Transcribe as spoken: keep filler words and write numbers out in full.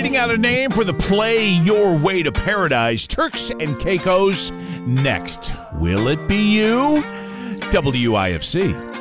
Finding out a name for the Play Your Way to Paradise Turks and Caicos next. Will it be you? W I F C.